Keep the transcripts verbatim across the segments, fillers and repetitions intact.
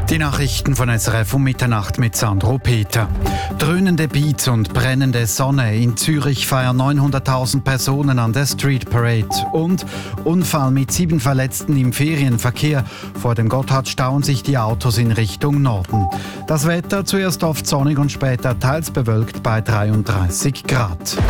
Die Nachrichten von S R F um Mitternacht mit Sandro Peter. Dröhnende Beats und brennende Sonne. In Zürich feiern neunhunderttausend Personen an der Street Parade. Und Unfall mit sieben Verletzten im Ferienverkehr. Vor dem Gotthard stauen sich die Autos in Richtung Norden. Das Wetter zuerst oft sonnig und später teils bewölkt bei dreiunddreißig Grad.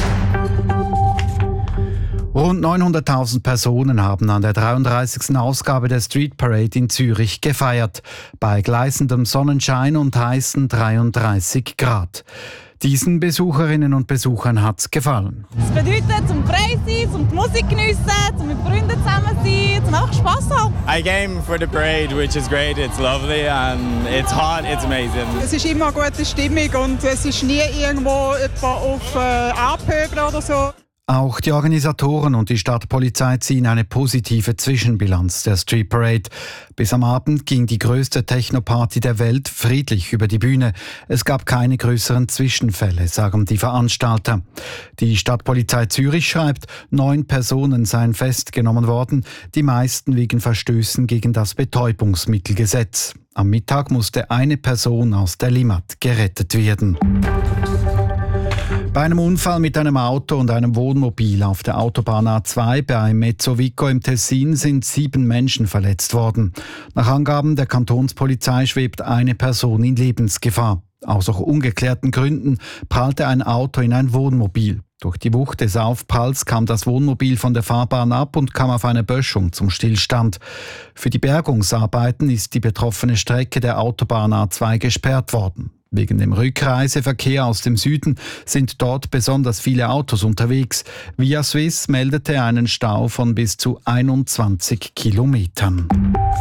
Rund neunhunderttausend Personen haben an der dreiunddreißigsten Ausgabe der Street Parade in Zürich gefeiert. Bei gleißendem Sonnenschein und heißen dreiunddreißig Grad. Diesen Besucherinnen und Besuchern hat es gefallen. Es bedeutet zum frei sein, zum die Musik geniessen, zum mit Freunden zusammen sein, zum einfach Spass haben. I came for the parade, which is great. It's lovely and it's hot. It's amazing. Es ist immer eine gute Stimmung und es ist nie irgendwo etwa auf äh, Abhöben oder so. Auch die Organisatoren und die Stadtpolizei ziehen eine positive Zwischenbilanz der Street Parade. Bis am Abend ging die größte Techno-Party der Welt friedlich über die Bühne. Es gab keine größeren Zwischenfälle, sagen die Veranstalter. Die Stadtpolizei Zürich schreibt, neun Personen seien festgenommen worden, die meisten wegen Verstößen gegen das Betäubungsmittelgesetz. Am Mittag musste eine Person aus der Limmat gerettet werden. Bei einem Unfall mit einem Auto und einem Wohnmobil auf der Autobahn A zwei bei Mezzovico im Tessin sind sieben Menschen verletzt worden. Nach Angaben der Kantonspolizei schwebt eine Person in Lebensgefahr. Aus auch ungeklärten Gründen prallte ein Auto in ein Wohnmobil. Durch die Wucht des Aufpralls kam das Wohnmobil von der Fahrbahn ab und kam auf eine Böschung zum Stillstand. Für die Bergungsarbeiten ist die betroffene Strecke der Autobahn A zwei gesperrt worden. Wegen dem Rückreiseverkehr aus dem Süden sind dort besonders viele Autos unterwegs. Via Swiss meldete einen Stau von bis zu einundzwanzig Kilometern.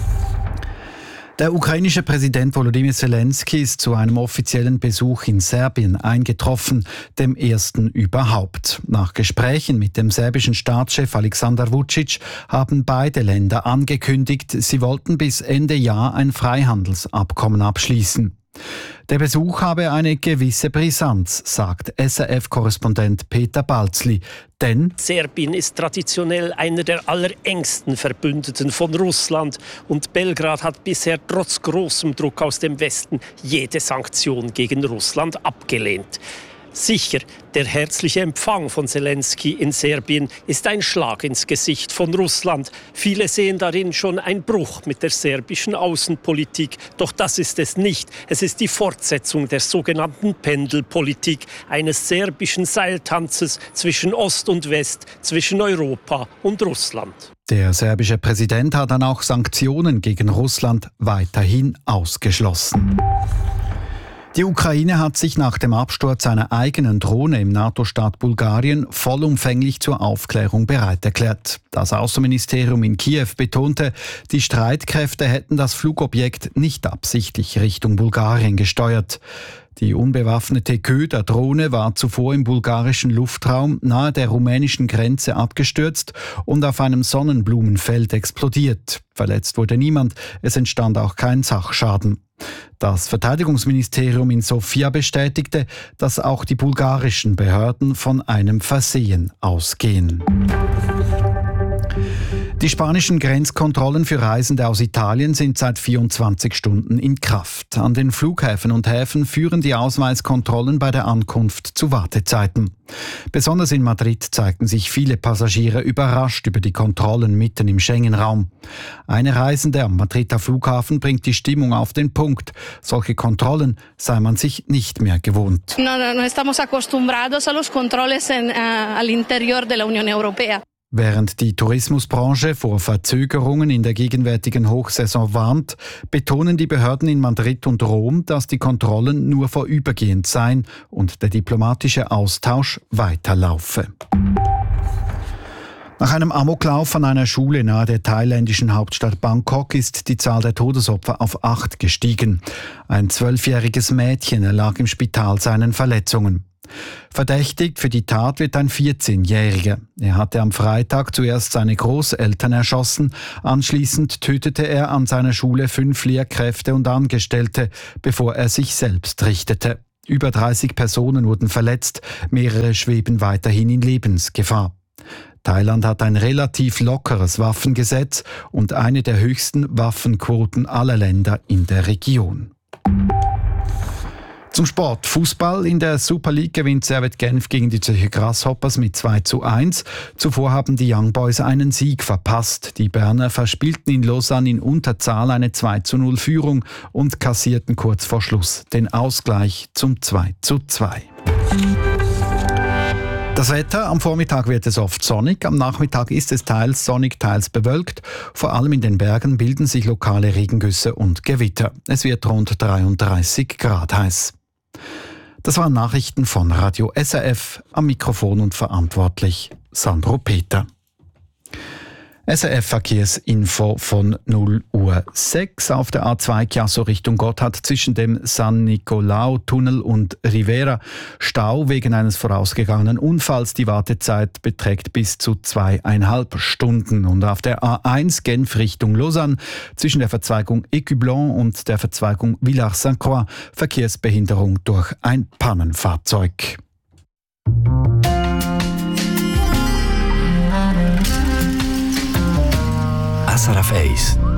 Der ukrainische Präsident Volodymyr Zelensky ist zu einem offiziellen Besuch in Serbien eingetroffen, dem ersten überhaupt. Nach Gesprächen mit dem serbischen Staatschef Aleksandar Vučić haben beide Länder angekündigt, sie wollten bis Ende Jahr ein Freihandelsabkommen abschließen. Der Besuch habe eine gewisse Brisanz, sagt S R F-Korrespondent Peter Balzli. Denn Serbien ist traditionell einer der allerengsten Verbündeten von Russland und Belgrad hat bisher trotz großem Druck aus dem Westen jede Sanktion gegen Russland abgelehnt. Sicher, der herzliche Empfang von Zelensky in Serbien ist ein Schlag ins Gesicht von Russland. Viele sehen darin schon einen Bruch mit der serbischen Außenpolitik. Doch das ist es nicht. Es ist die Fortsetzung der sogenannten Pendelpolitik, eines serbischen Seiltanzes zwischen Ost und West, zwischen Europa und Russland. Der serbische Präsident hat dann auch Sanktionen gegen Russland weiterhin ausgeschlossen. Die Ukraine hat sich nach dem Absturz einer eigenen Drohne im NATO-Staat Bulgarien vollumfänglich zur Aufklärung bereit erklärt. Das Außenministerium in Kiew betonte, die Streitkräfte hätten das Flugobjekt nicht absichtlich Richtung Bulgarien gesteuert. Die unbewaffnete Köder-Drohne war zuvor im bulgarischen Luftraum nahe der rumänischen Grenze abgestürzt und auf einem Sonnenblumenfeld explodiert. Verletzt wurde niemand, es entstand auch kein Sachschaden. Das Verteidigungsministerium in Sofia bestätigte, dass auch die bulgarischen Behörden von einem Versehen ausgehen. Die spanischen Grenzkontrollen für Reisende aus Italien sind seit vierundzwanzig Stunden in Kraft. An den Flughäfen und Häfen führen die Ausweiskontrollen bei der Ankunft zu Wartezeiten. Besonders in Madrid zeigten sich viele Passagiere überrascht über die Kontrollen mitten im Schengen-Raum. Eine Reisende am Madrider Flughafen bringt die Stimmung auf den Punkt. Solche Kontrollen sei man sich nicht mehr gewohnt. No, no, no estamos acostumbrados a los controles en, uh, al interior de la Unión Europea. Während die Tourismusbranche vor Verzögerungen in der gegenwärtigen Hochsaison warnt, betonen die Behörden in Madrid und Rom, dass die Kontrollen nur vorübergehend seien und der diplomatische Austausch weiterlaufe. Nach einem Amoklauf an einer Schule nahe der thailändischen Hauptstadt Bangkok ist die Zahl der Todesopfer auf acht gestiegen. Ein zwölfjähriges Mädchen erlag im Spital seinen Verletzungen. Verdächtigt für die Tat wird ein vierzehnjähriger. Er hatte am Freitag zuerst seine Großeltern erschossen. Anschließend tötete er an seiner Schule fünf Lehrkräfte und Angestellte, bevor er sich selbst richtete. Über dreißig Personen wurden verletzt, mehrere schweben weiterhin in Lebensgefahr. Thailand hat ein relativ lockeres Waffengesetz und eine der höchsten Waffenquoten aller Länder in der Region. Zum Sport. Fußball. In der Super League gewinnt Servette Genf gegen die Zürcher Grasshoppers mit zwei zu eins. Zuvor haben die Young Boys einen Sieg verpasst. Die Berner verspielten in Lausanne in Unterzahl eine zwei zu null Führung und kassierten kurz vor Schluss den Ausgleich zum zwei zu zwei. Das Wetter: Am Vormittag wird es oft sonnig, am Nachmittag ist es teils sonnig, teils bewölkt. Vor allem in den Bergen bilden sich lokale Regengüsse und Gewitter. Es wird rund dreiunddreißig Grad heiß. Das waren Nachrichten von Radio S R F, am Mikrofon und verantwortlich Sandro Peter. S R F-Verkehrsinfo von null Uhr sechs. Auf der A zwei Chiasso Richtung Gotthard zwischen dem San Nicolao-Tunnel und Rivera Stau wegen eines vorausgegangenen Unfalls. Die Wartezeit beträgt bis zu zweieinhalb Stunden. Und auf der A eins Genf Richtung Lausanne zwischen der Verzweigung Écublens und der Verzweigung Villars-Sainte-Croix Verkehrsbehinderung durch ein Pannenfahrzeug. S R F eins